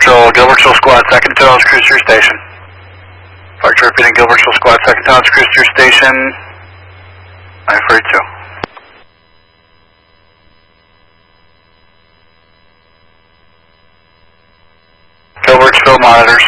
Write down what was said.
Gilbertsville Squad, 2nd Tones, cruise to your station. Flight repeating, Gilbertsville Squad, 2nd Tones, cruise to your station, 942. Gilbertsville monitors.